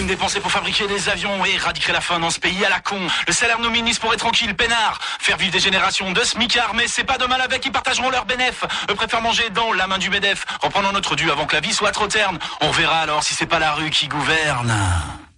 thunes dépensées pour fabriquer des avions et éradiquer la faim dans ce pays à la con. Le salaire de nos ministres pourrait tranquille, peinard. Faire vivre des générations de smicards, mais c'est pas de mal avec, ils partageront leurs bénéfices. Eux préfèrent manger dans la main du MEDEF. Reprenons notre dû avant que la vie soit trop terne. On verra alors si c'est pas la rue qui gouverne.